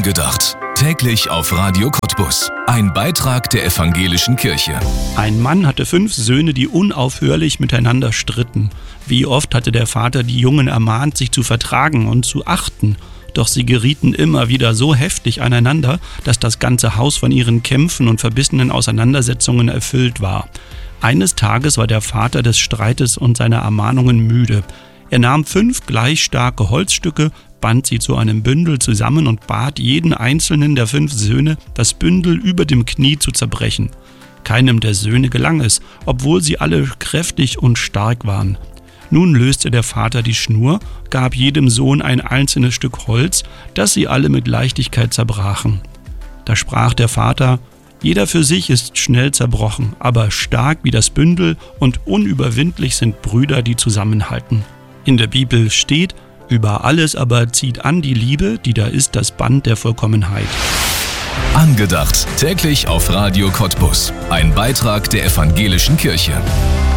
Angedacht. Täglich auf Radio Cottbus. Ein Beitrag der Evangelischen Kirche. Ein Mann hatte 5 Söhne, die unaufhörlich miteinander stritten. Wie oft hatte der Vater die Jungen ermahnt, sich zu vertragen und zu achten. Doch sie gerieten immer wieder so heftig aneinander, dass das ganze Haus von ihren Kämpfen und verbissenen Auseinandersetzungen erfüllt war. Eines Tages war der Vater des Streites und seiner Ermahnungen müde. Er nahm 5 gleich starke Holzstücke, band sie zu einem Bündel zusammen und bat jeden einzelnen der 5 Söhne, das Bündel über dem Knie zu zerbrechen. Keinem der Söhne gelang es, obwohl sie alle kräftig und stark waren. Nun löste der Vater die Schnur, gab jedem Sohn ein einzelnes Stück Holz, das sie alle mit Leichtigkeit zerbrachen. Da sprach der Vater: Jeder für sich ist schnell zerbrochen, aber stark wie das Bündel und unüberwindlich sind Brüder, die zusammenhalten. In der Bibel steht: Über alles aber zieht an die Liebe, die da ist das Band der Vollkommenheit. Angedacht. Täglich auf Radio Cottbus. Ein Beitrag der Evangelischen Kirche.